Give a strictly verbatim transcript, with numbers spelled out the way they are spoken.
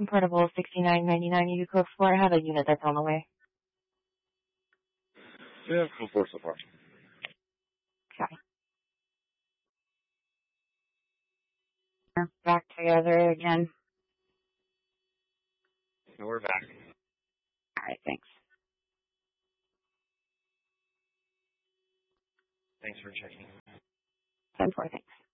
Portable sixty-nine ninety-nine, you code four. I have a unit that's on the way. Yeah, code four so far. Okay. We're back together again. So we're back. All right, thanks. Thanks for checking. ten four, thanks.